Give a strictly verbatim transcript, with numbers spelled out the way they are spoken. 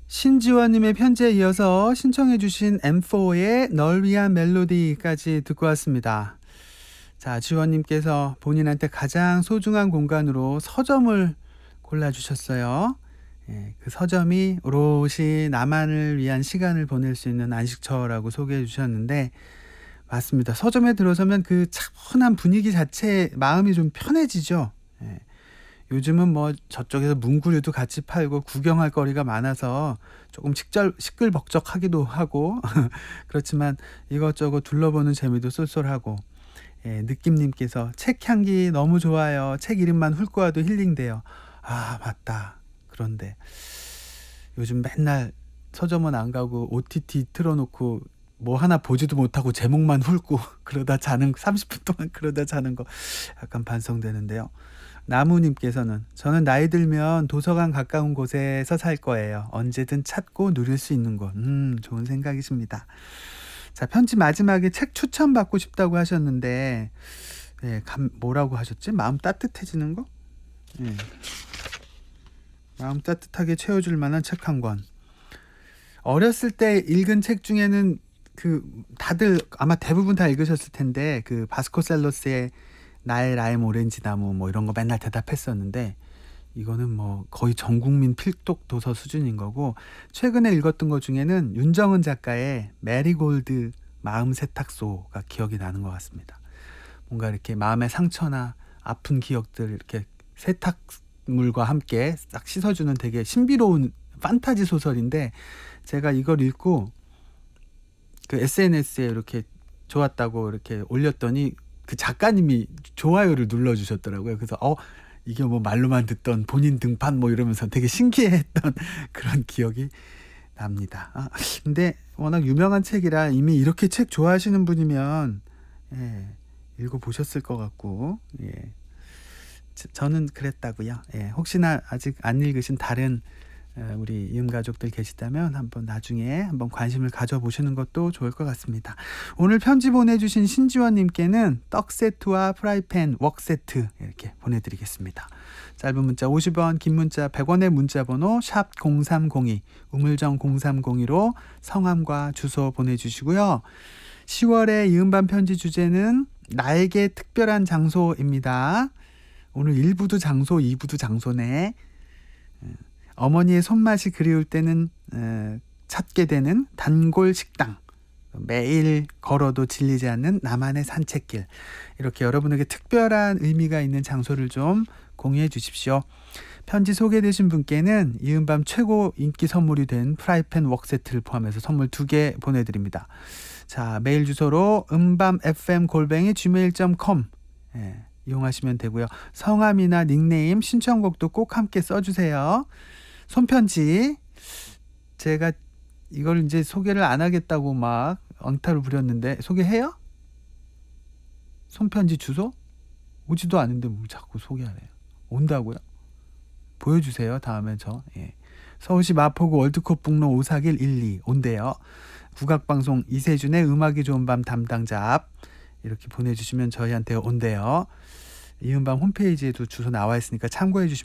신지원님의 편지에 이어서 신청해주신 엠포의 널 위한 멜로디까지 듣고 왔습니다. 자, 지원님께서 본인한테 가장 소중한 공간으로 서점을 골라주셨어요. 예, 그 서점이 오롯이 나만을 위한 시간을 보낼 수 있는 안식처라고 소개해 주셨는데, 맞습니다. 서점에 들어서면 그 차분한 분위기 자체에 마음이 좀 편해지죠. 예. 요즘은 뭐 저쪽에서 문구류도 같이 팔고 구경할 거리가 많아서 조금 식절, 시끌벅적하기도 하고 그렇지만 이것저것 둘러보는 재미도 쏠쏠하고, 예, 느낌님께서 책 향기 너무 좋아요. 책 이름만 훑고 와도 힐링돼요. 아, 맞다. 그런데 요즘 맨날 서점은 안 가고 오티티 틀어놓고 뭐 하나 보지도 못하고 제목만 훑고 그러다 자는, 삼십 분 동안 그러다 자는 거 약간 반성되는데요. 나무님께서는 저는 나이 들면 도서관 가까운 곳에서 살 거예요. 언제든 찾고 누릴 수 있는 곳. 음, 좋은 생각이십니다. 자, 편지 마지막에 책 추천 받고 싶다고 하셨는데, 예, 감, 뭐라고 하셨지? 마음 따뜻해지는 거? 예. 마음 따뜻하게 채워줄 만한 책 한 권. 어렸을 때 읽은 책 중에는 그 다들 아마 대부분 다 읽으셨을 텐데, 그 바스코셀로스의 나의 라임 오렌지 나무 뭐 이런 거 맨날 대답했었는데, 이거는 뭐 거의 전 국민 필독 도서 수준인 거고, 최근에 읽었던 것 중에는 윤정은 작가의 메리골드 마음 세탁소가 기억이 나는 것 같습니다. 뭔가 이렇게 마음의 상처나 아픈 기억들 이렇게 세탁물과 함께 싹 씻어주는 되게 신비로운 판타지 소설인데, 제가 이걸 읽고 그 에스엔에스에 이렇게 좋았다고 이렇게 올렸더니 그 작가님이 좋아요를 눌러주셨더라고요. 그래서 어 이게 뭐 말로만 듣던 본인 등판 뭐 이러면서 되게 신기했던 그런 기억이 납니다. 아, 근데 워낙 유명한 책이라 이미 이렇게 책 좋아하시는 분이면, 예, 읽어보셨을 것 같고, 예, 저, 저는 그랬다고요. 예, 혹시나 아직 안 읽으신 다른 우리 이음 가족들 계시다면 한번 나중에 한번 관심을 가져보시는 것도 좋을 것 같습니다. 오늘 편지 보내주신 신지원님께는 떡 세트와 프라이팬 웍 세트 이렇게 보내드리겠습니다. 짧은 문자 오십 원, 긴 문자 백 원의 문자번호 샵 공삼공이, 우물정 공삼공이로 성함과 주소 보내주시고요. 시월의 이음반 편지 주제는 나에게 특별한 장소입니다. 오늘 일 부도 장소, 이 부도 장소네. 어머니의 손맛이 그리울 때는 에, 찾게 되는 단골 식당, 매일 걸어도 질리지 않는 나만의 산책길, 이렇게 여러분에게 특별한 의미가 있는 장소를 좀 공유해 주십시오. 편지 소개되신 분께는 이음밤 최고 인기 선물이 된 프라이팬 웍 세트를 포함해서 선물 두 개 보내드립니다. 자, 메일 주소로 음밤 에프엠 골뱅이 지메일 닷컴, 예, 이용하시면 되고요. 성함이나 닉네임, 신청곡도 꼭 함께 써주세요. 손편지, 제가 이걸 이제 소개를 안 하겠다고 막 엉타를 부렸는데 소개해요? 손편지 주소? 오지도 않은데 뭐 자꾸 소개하래요. 온다고요? 보여주세요. 다음에 저, 예. 서울시 마포구 월드컵북로 오사길 일이 온대요. 국악방송 이세준의 음악이 좋은 밤 담당자 앞, 이렇게 보내주시면 저희한테 온대요. 이음밤 홈페이지에도 주소 나와 있으니까 참고해 주시면